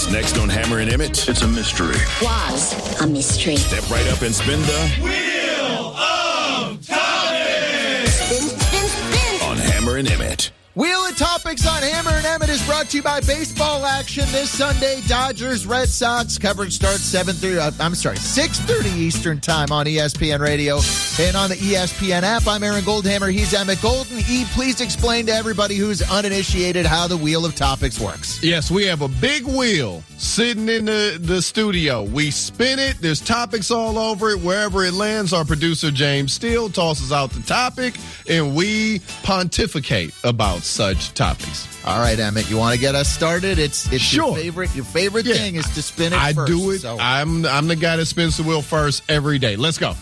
What's next on Hammer and Emmett? It's a mystery. Was a mystery. Step right up and spin the Wheel of Topics! Spin, spin, spin. on Hammer and Emmett. Wheel of Topics on Hammer and Emmett is brought to you by baseball action this Sunday. Dodgers, Red Sox. Coverage starts 6:30 Eastern time on ESPN Radio and on the ESPN app. I'm Aaron Goldhammer. He's Emmett Golden. E, please explain to everybody who's uninitiated how the Wheel of Topics works. Yes, we have a big wheel sitting in the studio. We spin it. There's topics all over it. Wherever it lands, our producer, James Steele, tosses out the topic, and we pontificate about such topics. All right, Emmett, you want to get us started? It's Sure. Your favorite thing is to spin it I first. do it. So. I'm the guy that spins the wheel first every day. Let's go.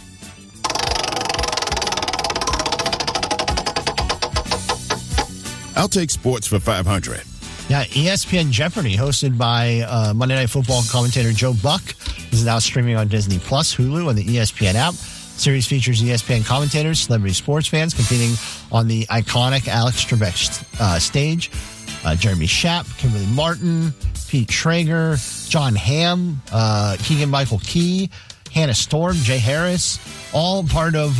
I'll take sports for 500. Yeah, ESPN Jeopardy, hosted by Monday Night Football commentator Joe Buck, is now streaming on Disney Plus, Hulu, and the ESPN app. The series features ESPN commentators, celebrity sports fans competing on the iconic Alex Trebek stage. Jeremy Schaap, Kimberly Martin, Pete Traeger, John Hamm, Keegan-Michael Key, Hannah Storm, Jay Harris, all part of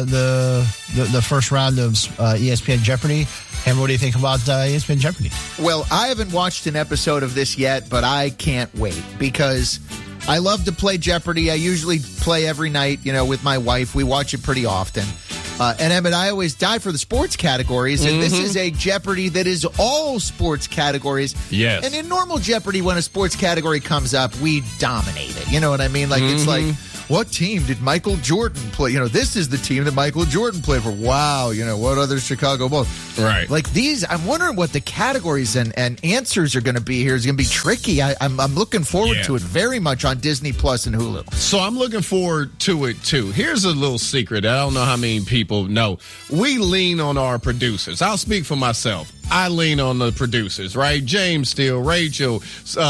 the first round of ESPN Jeopardy. Hammer, what do you think about ESPN Jeopardy? Well, I haven't watched an episode of this yet, but I can't wait because I love to play Jeopardy. I usually play every night, with my wife. We watch it pretty often. And Emmett, I always die for the sports categories, and this is a Jeopardy that is all sports categories. Yes. And in normal Jeopardy, when a sports category comes up, we dominate it. You know what I mean? Like, it's like, what team did Michael Jordan play? This is the team that Michael Jordan played for. Wow, what other Chicago Bulls? Right. Like these, I'm wondering what the categories and answers are going to be here. It's going to be tricky. I'm looking forward to it very much on Disney Plus and Hulu. So I'm looking forward to it, too. Here's a little secret. I don't know how many people know. We lean on our producers. I'll speak for myself. I lean on the producers, right? James Steele, Rachel,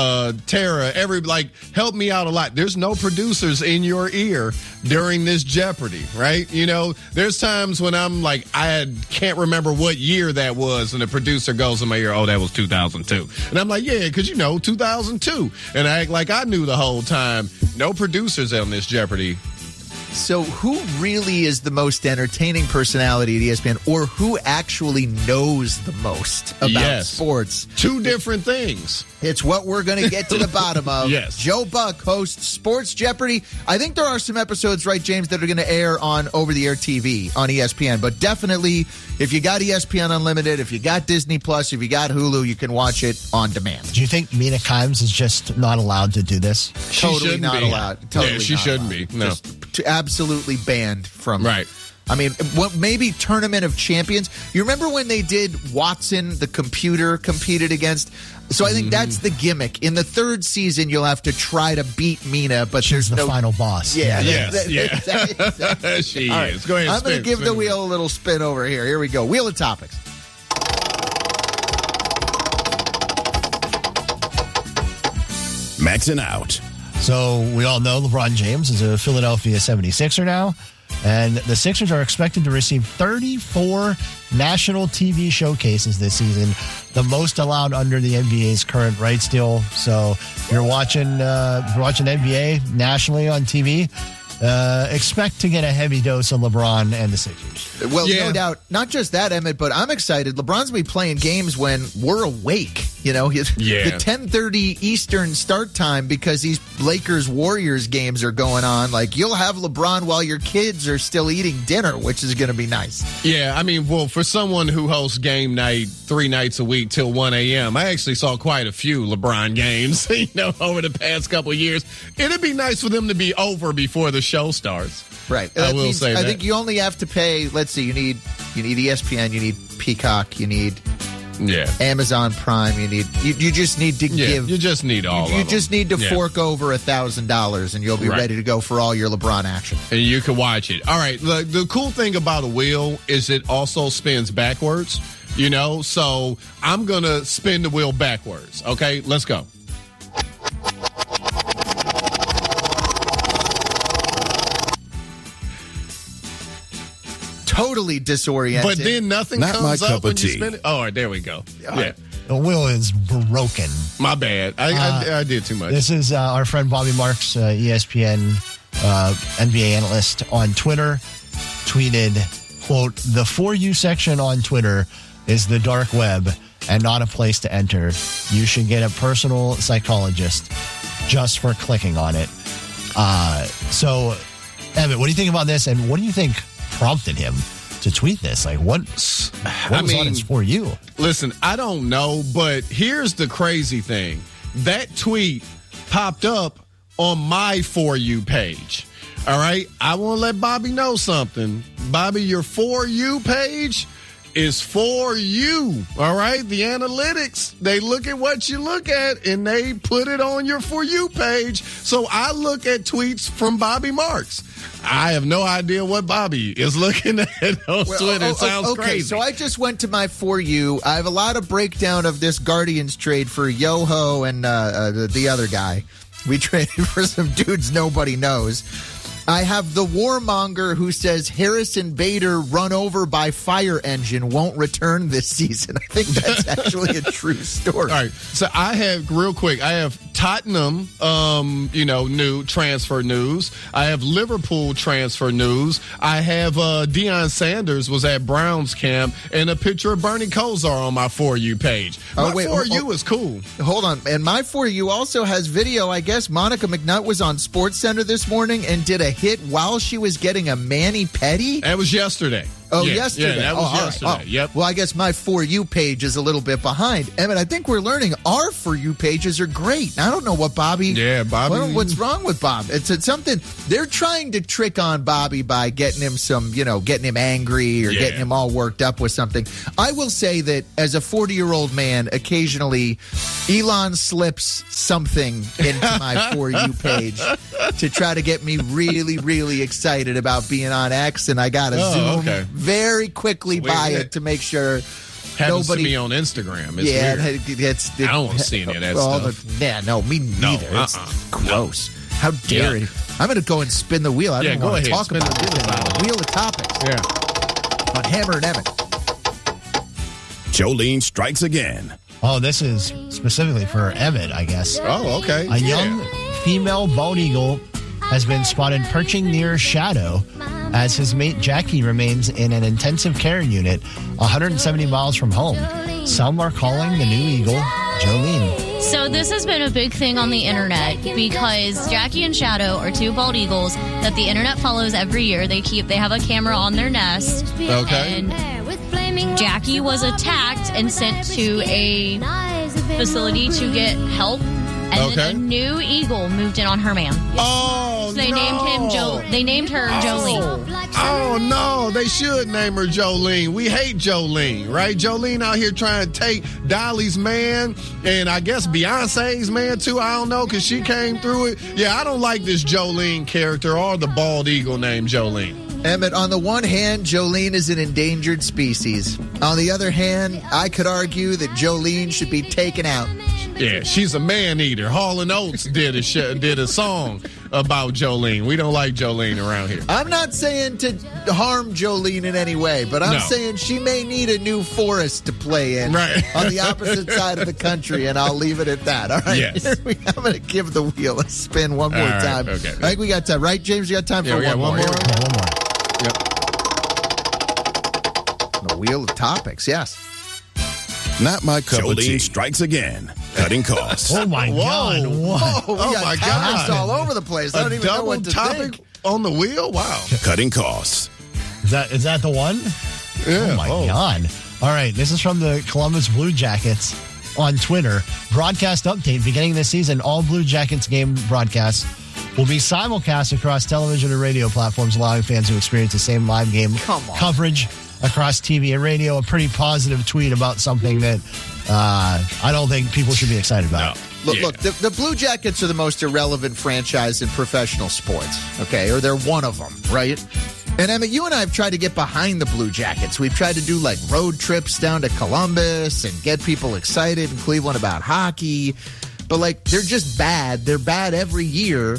Tara, help me out a lot. There's no producers in your ear during this Jeopardy, right? There's times when I'm like, I can't remember what year that was, and the producer goes in my ear, oh, that was 2002. And I'm like, yeah, because 2002. And I act like I knew the whole time. No producers on this Jeopardy. So who really is the most entertaining personality at ESPN, or who actually knows the most about sports? Two different things. It's what we're going to get to the bottom of. Yes. Joe Buck hosts Sports Jeopardy. I think there are some episodes, right, James, that are going to air on over-the-air TV on ESPN. But definitely, if you got ESPN Unlimited, if you got Disney Plus, if you got Hulu, you can watch it on demand. Do you think Mina Kimes is just not allowed to do this? Totally not allowed. Totally she not shouldn't allowed. be. No. Just absolutely banned from. Right. I mean, maybe Tournament of Champions. You remember when they did Watson, the computer, competed against? So I think that's the gimmick. In the third season, you'll have to try to beat Mina, but She's there's the final boss. Yeah. Exactly. She All right. is. Go ahead. I'm going to give the wheel a little spin over here. Here we go. Wheel of Topics. Maxing out. So we all know LeBron James is a Philadelphia 76er now, and the Sixers are expected to receive 34 national TV showcases this season, the most allowed under the NBA's current rights deal. So if you're watching NBA nationally on TV, expect to get a heavy dose of LeBron and the Sixers. Well, no doubt. Not just that, Emmett, but I'm excited. LeBron's going to be playing games when we're awake. The 10:30 Eastern start time, because these Lakers-Warriors games are going on. Like, you'll have LeBron while your kids are still eating dinner, which is going to be nice. Yeah, I mean, well, for someone who hosts game night 3 nights a week till 1 a.m., I actually saw quite a few LeBron games, over the past couple of years. It'd be nice for them to be over before the show starts. Right. I will say that. I think you only have to pay, let's see, you need ESPN, you need Peacock, you need Amazon Prime, you just need to give. You just need all of them. You just need to fork over $1,000 and you'll be ready to go for all your LeBron action. And you can watch it. All right. The cool thing about a wheel is it also spins backwards, so I'm going to spin the wheel backwards. Okay, let's go. Totally disoriented. But then nothing Not comes my up cup when of you tea. spin it. Oh, all right, there we go. Yeah. The wheel is broken. My bad. I did too much. This is our friend Bobby Marks, ESPN NBA analyst on Twitter, tweeted, quote, "The For You section on Twitter is the dark web and not a place to enter. You should get a personal psychologist just for clicking on it." So, Evan, what do you think about this? And what do you think prompted him to tweet this? Like, what was on his For You? Listen, I don't know, but here's the crazy thing. That tweet popped up on my For You page. All right? I want to let Bobby know something. Bobby, your For You page is for you. All right? The analytics, they look at what you look at and they put it on your For You page. So I look at tweets from Bobby Marks. I have no idea what Bobby is looking at on Twitter. It sounds crazy. So I just went to my For You. I have a lot of breakdown of this Guardians trade for Yoho and the other guy. We traded for some dudes nobody knows. I have the warmonger who says Harrison Bader run over by fire engine won't return this season. I think that's actually a true story. All right. So I have, real quick, I have Tottenham, new transfer news. I have Liverpool transfer news. I have Deion Sanders was at Browns camp, and a picture of Bernie Kosar on my For You page. My For You is cool. Hold on. And my For You also has video. I guess Monica McNutt was on SportsCenter this morning and did a hit while she was getting a mani-pedi. That was yesterday. Oh, yesterday. Yeah, that was yesterday. Right. Yep. Well, I guess my For You page is a little bit behind. Emmett, I think we're learning our For You pages are great. I don't know what Bobby. Yeah, Bobby. What's wrong with Bob? It's something they're trying to trick on Bobby by getting him getting him angry or getting him all worked up with something. I will say that as a 40-year-old man, occasionally Elon slips something into my For You page to try to get me really, really excited about being on X, and I got to zoom very quickly by it to make sure happens nobody to me on Instagram. It's weird. I don't want to see any of that stuff. Me neither. It's gross. How dare you? I'm going to go and spin the wheel. I don't want to talk about the wheel of topics. Yeah. On Hammer and Emmett. Jolene strikes again. Oh, this is specifically for Emmett, I guess. Oh, okay. A young female bald eagle has been spotted perching near Shadow as his mate Jackie remains in an intensive care unit 170 miles from home. Some are calling the new eagle Jolene. So this has been a big thing on the internet because Jackie and Shadow are two bald eagles that the internet follows every year. They have a camera on their nest. Okay. And Jackie was attacked and sent to a facility to get help. And then a new eagle moved in on her man. Oh, so they named him They named her Jolene. Oh, no. They should name her Jolene. We hate Jolene, right? Jolene out here trying to take Dolly's man and I guess Beyonce's man, too. I don't know, because she came through it. Yeah, I don't like this Jolene character or the bald eagle named Jolene. Emmett, on the one hand, Jolene is an endangered species. On the other hand, I could argue that Jolene should be taken out. Yeah, she's a man-eater. Hall & Oates did a song about Jolene. We don't like Jolene around here. I'm not saying to harm Jolene in any way, but I'm saying she may need a new forest to play in on the opposite side of the country, and I'll leave it at that. All right? Yes. I'm going to give the wheel a spin one more time. Okay. I think we got time. Right, James? You got time for one more? Yeah, one more. Yep. The wheel of topics, yes. Not my cup of tea. Strikes again. Cutting costs. Oh, my God. Whoa. We got topics all over the place. I don't even know what to topic think. On the wheel? Wow. Cutting costs. Is that the one? Yeah. Oh, my God. All right. This is from the Columbus Blue Jackets on Twitter. Broadcast update. Beginning of the season, all Blue Jackets game broadcasts will be simulcast across television and radio platforms, allowing fans to experience the same live game coverage across TV and radio. A pretty positive tweet about something that I don't think people should be excited about. No. Look, the Blue Jackets are the most irrelevant franchise in professional sports, okay? Or they're one of them, right? And Emmett, you and I have tried to get behind the Blue Jackets. We've tried to do like road trips down to Columbus and get people excited in Cleveland about hockey. But like, they're just bad. They're bad every year.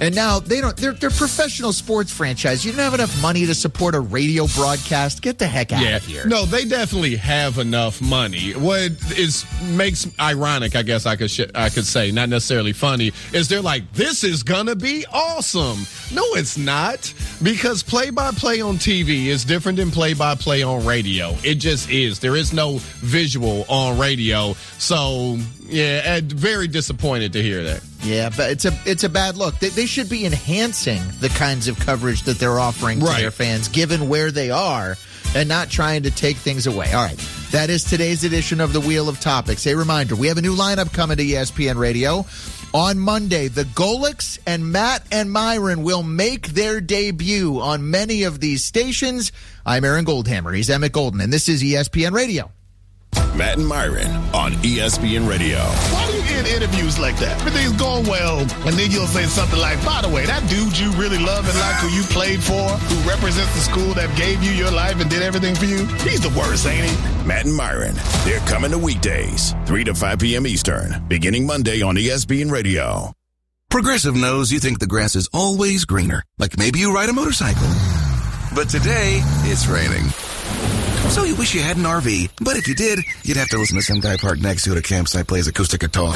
And now they're professional sports franchise. You don't have enough money to support a radio broadcast. Get the heck out of here. No, they definitely have enough money. What makes ironic, I guess I could say, not necessarily funny, is they're like, this is gonna be awesome. No, it's not, because play-by-play on TV is different than play-by-play on radio. It just is. There is no visual on radio. So, yeah, very disappointed to hear that. Yeah, but it's a bad look. They should be enhancing the kinds of coverage that they're offering to their fans, given where they are, and not trying to take things away. All right, that is today's edition of the Wheel of Topics. A reminder, we have a new lineup coming to ESPN Radio. On Monday, the Golics and Matt and Myron will make their debut on many of these stations. I'm Aaron Goldhammer. He's Emmett Golden, and this is ESPN Radio. Matt and Myron on ESPN Radio. Why do you end interviews like that? Everything's going well, and then you'll say something like, by the way, that dude you really love and like, who you played for, who represents the school that gave you your life and did everything for you, he's the worst, ain't he? Matt and Myron, they're coming to weekdays, 3 to 5 p.m. Eastern, beginning Monday on ESPN Radio. Progressive knows you think the grass is always greener, like maybe you ride a motorcycle. But today, it's raining. So you wish you had an RV, but if you did, you'd have to listen to some guy parked next to you at a campsite plays acoustic guitar.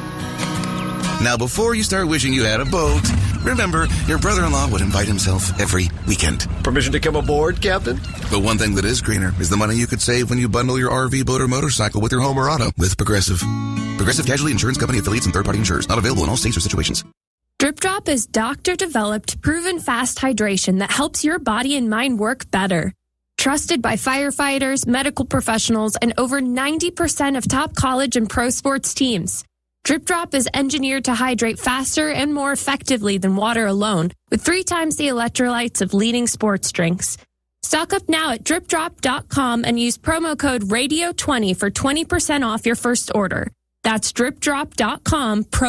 Now, before you start wishing you had a boat, remember, your brother-in-law would invite himself every weekend. Permission to come aboard, Captain? But one thing that is greener is the money you could save when you bundle your RV, boat, or motorcycle with your home or auto with Progressive. Progressive Casualty Insurance Company affiliates and third-party insurers. Not available in all states or situations. Drip Drop is doctor-developed, proven fast hydration that helps your body and mind work better. Trusted by firefighters, medical professionals, and over 90% of top college and pro sports teams. Drip Drop is engineered to hydrate faster and more effectively than water alone, with 3 times the electrolytes of leading sports drinks. Stock up now at dripdrop.com and use promo code RADIO20 for 20% off your first order. That's dripdrop.com,